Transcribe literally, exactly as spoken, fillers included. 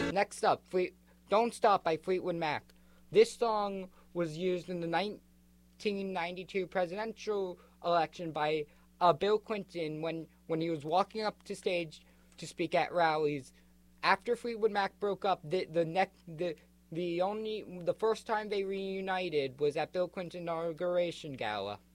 Next up, Fleet, Don't Stop by Fleetwood Mac. This song was used in the nineteen ninety-two presidential election by uh, Bill Clinton when, when he was walking up to stage to speak at rallies. After Fleetwood Mac broke up, the the next the the only the first time they reunited was at Bill Clinton's inauguration gala.